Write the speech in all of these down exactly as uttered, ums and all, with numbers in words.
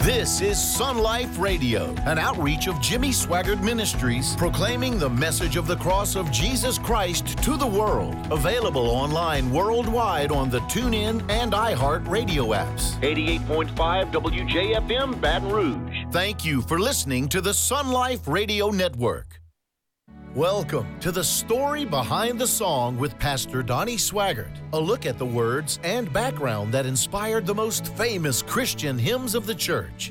This is Sun Life Radio, an outreach of Jimmy Swaggart Ministries, proclaiming the message of the cross of Jesus Christ to the world. Available online worldwide on the TuneIn and iHeart radio apps. eighty-eight point five W J F M, Baton Rouge. Thank you for listening to the Sun Life Radio Network. Welcome to the story behind the song with Pastor Donnie Swaggart. A look at the words and background that inspired the most famous Christian hymns of the church.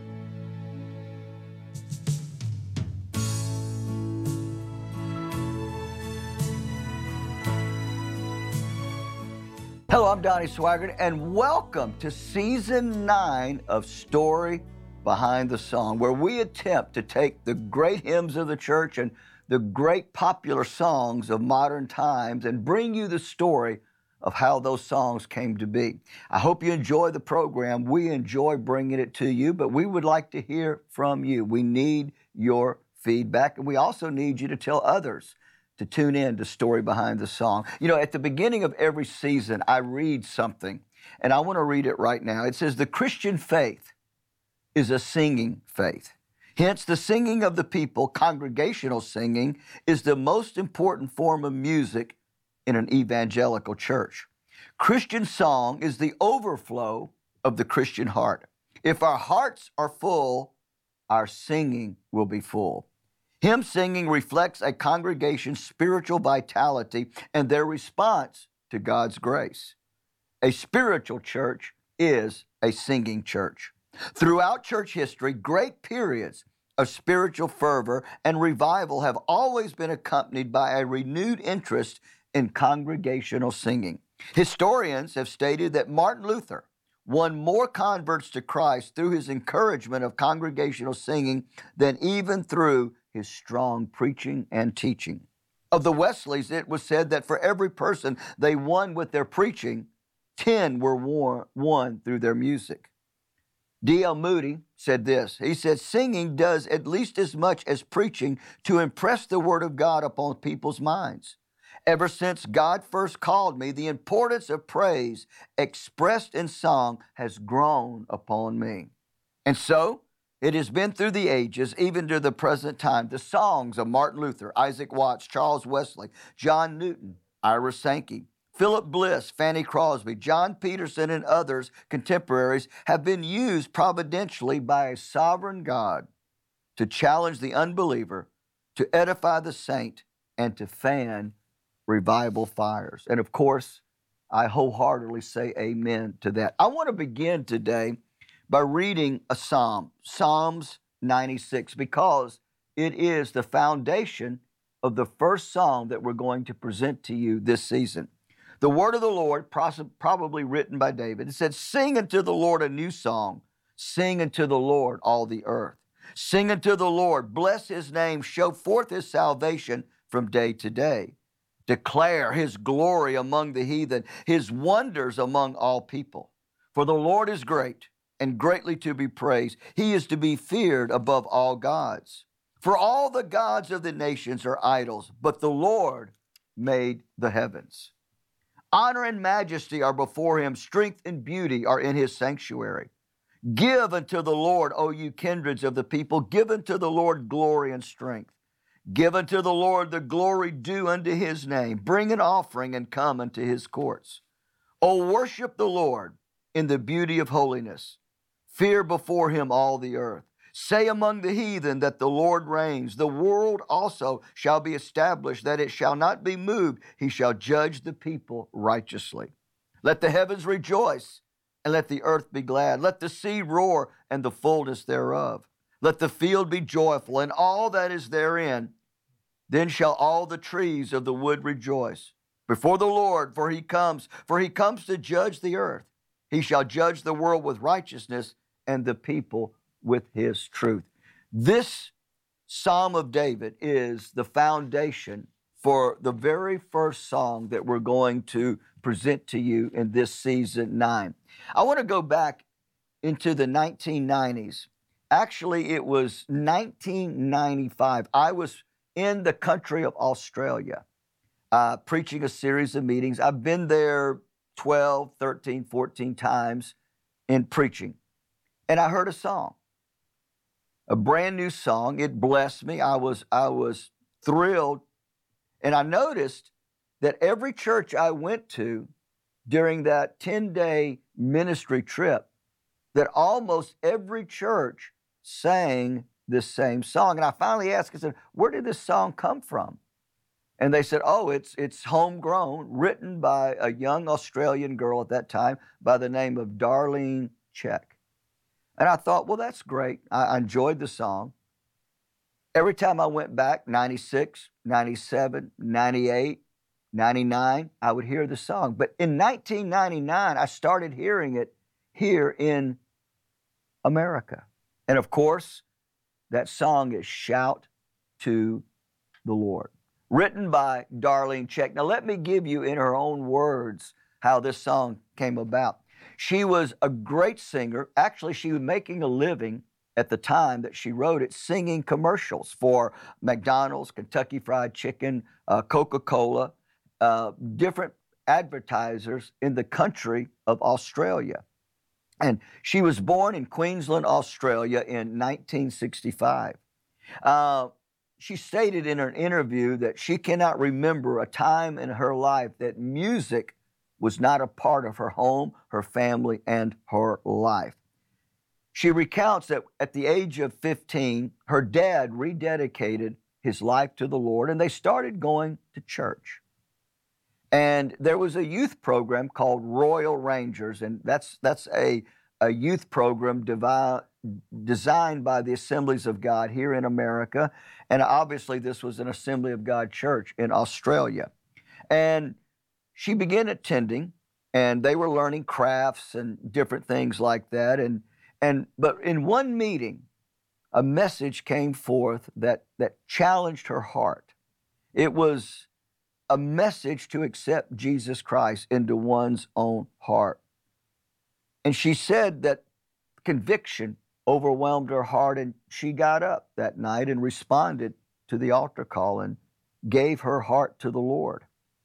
Hello, I'm Donnie Swaggart, and welcome to Season nine of Story Behind the Song, where we attempt to take the great hymns of the church and the great popular songs of modern times and bring you the story of how those songs came to be. I hope you enjoy the program. We enjoy bringing it to you, but we would like to hear from you. We need your feedback, and we also need you to tell others to tune in to Story Behind the Song. You know, at the beginning of every season, I read something, and I want to read it right now. It says, "The Christian faith is a singing faith. Hence, the singing of the people, congregational singing, is the most important form of music in an evangelical church. Christian song is the overflow of the Christian heart. If our hearts are full, our singing will be full. Hymn singing reflects a congregation's spiritual vitality and their response to God's grace. A spiritual church is a singing church. Throughout church history, great periods of spiritual fervor and revival have always been accompanied by a renewed interest in congregational singing. Historians have stated that Martin Luther won more converts to Christ through his encouragement of congregational singing than even through his strong preaching and teaching. Of the Wesleys, it was said that for every person they won with their preaching, ten were won through their music. D L Moody said this. He said, "Singing does at least as much as preaching to impress the Word of God upon people's minds. Ever since God first called me, the importance of praise expressed in song has grown upon me." And so, it has been through the ages, even to the present time, the songs of Martin Luther, Isaac Watts, Charles Wesley, John Newton, Ira Sankey, Philip Bliss, Fanny Crosby, John Peterson, and others contemporaries have been used providentially by a sovereign God to challenge the unbeliever, to edify the saint, and to fan revival fires. And of course, I wholeheartedly say amen to that. I want to begin today by reading a psalm, Psalms ninety-six, because it is the foundation of the first song that we're going to present to you this season. The word of the Lord, probably written by David, it said, "Sing unto the Lord a new song. Sing unto the Lord all the earth. Sing unto the Lord, bless his name, show forth his salvation from day to day. Declare his glory among the heathen, his wonders among all people. For the Lord is great and greatly to be praised. He is to be feared above all gods. For all the gods of the nations are idols, but the Lord made the heavens. Honor and majesty are before him. Strength and beauty are in his sanctuary. Give unto the Lord, O you kindreds of the people. Give unto the Lord glory and strength. Give unto the Lord the glory due unto his name. Bring an offering and come unto his courts. O worship the Lord in the beauty of holiness. Fear before him all the earth. Say among the heathen that the Lord reigns. The world also shall be established, that it shall not be moved. He shall judge the people righteously. Let the heavens rejoice, and let the earth be glad. Let the sea roar, and the fullness thereof. Let the field be joyful, and all that is therein. Then shall all the trees of the wood rejoice before the Lord, for he comes, for he comes to judge the earth. He shall judge the world with righteousness, and the people with his truth." This Psalm of David is the foundation for the very first song that we're going to present to you in this season nine. I want to go back into the nineteen nineties. Actually, it was nineteen ninety-five. I was in the country of Australia uh, preaching a series of meetings. I've been there twelve, thirteen, fourteen times in preaching. and I heard a song, a brand new song. It blessed me. I was, I was thrilled. And I noticed that every church I went to during that ten-day ministry trip, that almost every church sang this same song. And I finally asked, I said, where did this song come from? And they said, oh, it's, it's homegrown, written by a young Australian girl at that time by the name of Darlene Zschech. And I thought, well, that's great. I, I enjoyed the song. Every time I went back, ninety-six, ninety-seven, ninety-eight, ninety-nine, I would hear the song. But in nineteen ninety-nine, I started hearing it here in America. And of course, that song is Shout to the Lord, written by Darlene Zschech. Now, let me give you in her own words how this song came about. She was a great singer. Actually, she was making a living at the time that she wrote it, singing commercials for McDonald's, Kentucky Fried Chicken, uh, Coca-Cola, uh, different advertisers in the country of Australia. And she was born in Queensland, Australia in nineteen sixty-five. Uh, she stated in an interview that she cannot remember a time in her life that music was not a part of her home, her family, and her life. She recounts that at the age of fifteen, her dad rededicated his life to the Lord, and they started going to church. And there was a youth program called Royal Rangers, and that's, that's a, a youth program devi- designed by the Assemblies of God here in America. And obviously, this was an Assembly of God church in Australia. And she began attending, and they were learning crafts and different things like that. And And, but in one meeting, a message came forth that, that challenged her heart. It was a message to accept Jesus Christ into one's own heart. And she said that conviction overwhelmed her heart, and she got up that night and responded to the altar call and gave her heart to the Lord.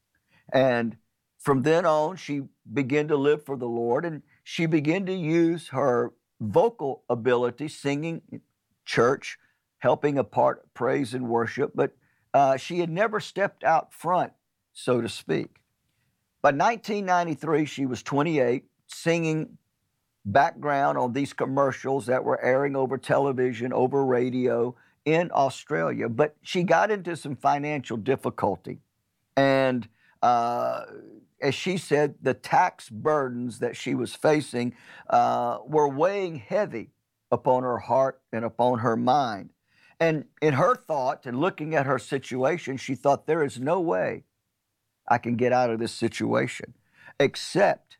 And from then on, she began to live for the Lord, and she began to use her vocal ability, singing church, helping a part praise and worship, but uh, she had never stepped out front, so to speak. By nineteen ninety-three, she was twenty-eight, singing background on these commercials that were airing over television, over radio in Australia. But she got into some financial difficulty, and uh, as she said, the tax burdens that she was facing uh, were weighing heavy upon her heart and upon her mind. And in her thought and looking at her situation, she thought, there is no way I can get out of this situation except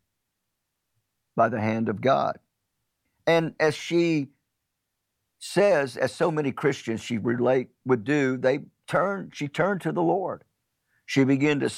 by the hand of God. And as she says, as so many Christians she relate would do, they turn, she turned to the Lord. She began to